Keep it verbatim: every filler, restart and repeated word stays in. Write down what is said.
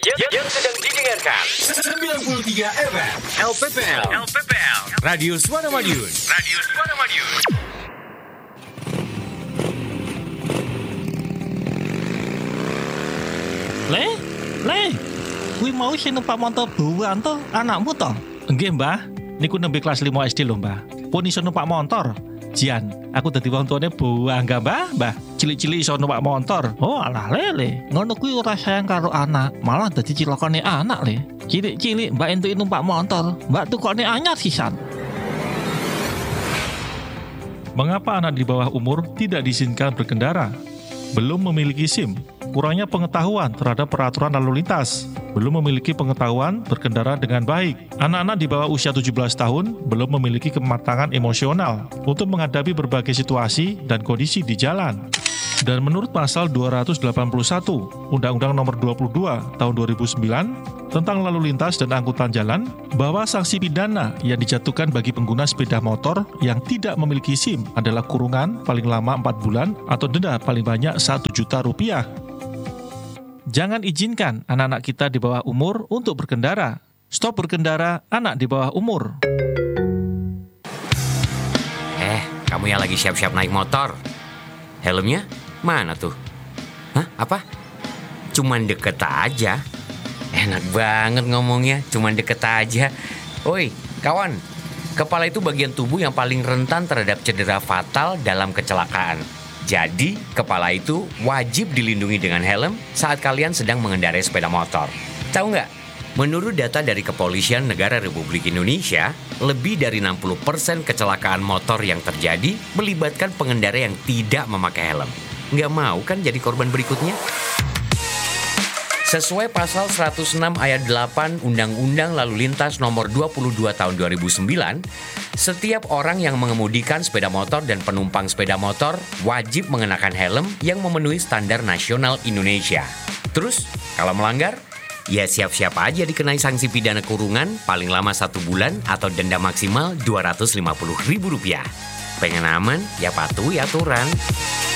Yang sedang didengarkan sembilan puluh tiga F M L P P L L P P L Radio Suara Madiun Radio Suara Madiun. Le, le, kuwi mau sing numpak montor buan to anakmu to? Nggih, Mbah. Niku nembe kelas lima S D lho, Mbah. Pun iso numpak motor. Jian, aku dadi wong tuane bangga, Mbah. Mbah, cilik-cilik iso numpak motor. Oh, alah lele. Ngono kuwi ora sayang karo anak, malah dadi cilakane anak le. Cilik-cilik Mbak entuk numpak motor, Mbak tukokne anyar sisan. Mengapa anak di bawah umur tidak diizinkan berkendara? Belum memiliki SIM, kurangnya pengetahuan terhadap peraturan lalu lintas, belum memiliki pengetahuan berkendara dengan baik. Anak-anak di bawah usia tujuh belas tahun belum memiliki kematangan emosional untuk menghadapi berbagai situasi dan kondisi di jalan. Dan menurut pasal dua ratus delapan puluh satu Undang-Undang Nomor dua puluh dua Tahun dua ribu sembilan tentang lalu lintas dan angkutan jalan, bahwa sanksi pidana yang dijatuhkan bagi pengguna sepeda motor yang tidak memiliki SIM adalah kurungan paling lama empat bulan atau denda paling banyak satu juta rupiah. Jangan izinkan anak-anak kita di bawah umur untuk berkendara. Stop berkendara anak di bawah umur. Eh, kamu yang lagi siap-siap naik motor, helmnya mana tuh? Hah? Apa? Cuman deket aja. Enak banget ngomongnya, cuman deket aja. Oi, kawan, kepala itu bagian tubuh yang paling rentan terhadap cedera fatal dalam kecelakaan. Jadi, kepala itu wajib dilindungi dengan helm saat kalian sedang mengendarai sepeda motor. Tahu nggak? Menurut data dari Kepolisian Negara Republik Indonesia, lebih dari enam puluh persen kecelakaan motor yang terjadi melibatkan pengendara yang tidak memakai helm. Nggak mau kan jadi korban berikutnya? Sesuai pasal seratus enam ayat delapan Undang-Undang Lalu Lintas Nomor dua puluh dua Tahun dua ribu sembilan, setiap orang yang mengemudikan sepeda motor dan penumpang sepeda motor wajib mengenakan helm yang memenuhi standar nasional Indonesia. Terus, kalau melanggar, ya siap-siap aja dikenai sanksi pidana kurungan paling lama satu bulan atau denda maksimal dua ratus lima puluh ribu rupiah. Pengen aman, ya patuhi aturan.